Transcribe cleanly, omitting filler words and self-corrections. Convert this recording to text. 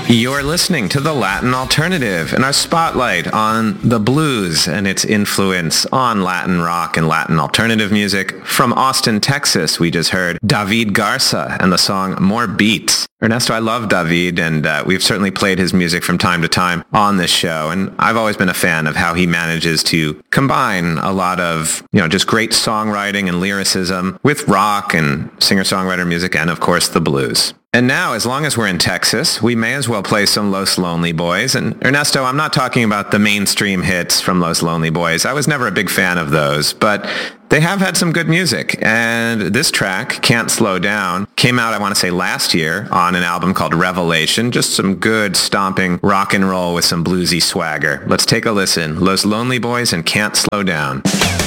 You're listening to the Latin Alternative and our spotlight on the blues and its influence on Latin rock and Latin alternative music. From Austin, Texas, we just heard David Garza and the song More Beats. Ernesto, I love David, and we've certainly played his music from time to time on this show, and I've always been a fan of how he manages to combine a lot of, just great songwriting and lyricism with rock and singer-songwriter music and, of course, the blues. And now, as long as we're in Texas, we may as well play some Los Lonely Boys. And Ernesto, I'm not talking about the mainstream hits from Los Lonely Boys. I was never a big fan of those, but they have had some good music. And this track, Can't Slow Down, came out, I want to say, last year on an album called Revelation. Just some good stomping rock and roll with some bluesy swagger. Let's take a listen. Los Lonely Boys and Can't Slow Down.